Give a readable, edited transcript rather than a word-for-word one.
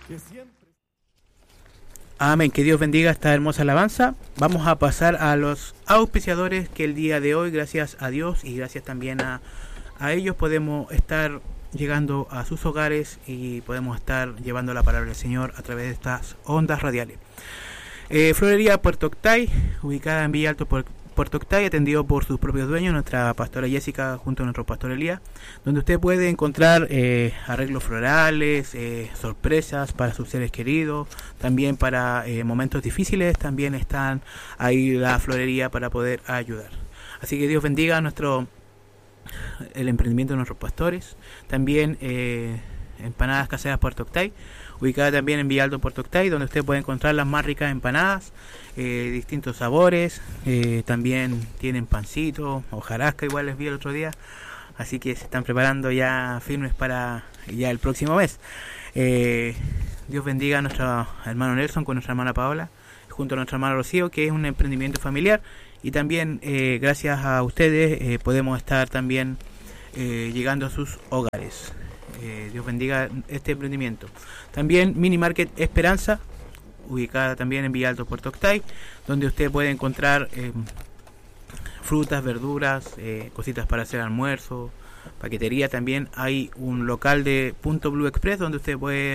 Amén, que Dios bendiga esta hermosa alabanza. Vamos a pasar a los auspiciadores que el día de hoy, gracias a Dios y gracias también a ellos, podemos estar llegando a sus hogares y podemos estar llevando la palabra del Señor a través de estas ondas radiales. Florería Puerto Octay, ubicada en Villa Alto, Puerto Octay, atendido por sus propios dueños, nuestra pastora Jessica junto a nuestro pastor Elías, donde usted puede encontrar arreglos florales, sorpresas para sus seres queridos, también para momentos difíciles, también están ahí la florería para poder ayudar. Así que Dios bendiga el emprendimiento de nuestros pastores. También Empanadas Caseras Puerto Octay, ubicada también en Villaldo, Puerto Octay, donde usted puede encontrar las más ricas empanadas, distintos sabores, también tienen pancito, hojarasca, igual les vi el otro día, así que se están preparando ya firmes para ya el próximo mes. Dios bendiga a nuestro hermano Nelson con nuestra hermana Paola, junto a nuestra hermana Rocío, que es un emprendimiento familiar, y también gracias a ustedes podemos estar también llegando a sus hogares. Dios bendiga este emprendimiento. También Mini Market Esperanza, ubicada también en Villa Alto, Puerto Octay, donde usted puede encontrar frutas, verduras, cositas para hacer almuerzo, paquetería. También hay un local de Punto Blue Express donde usted puede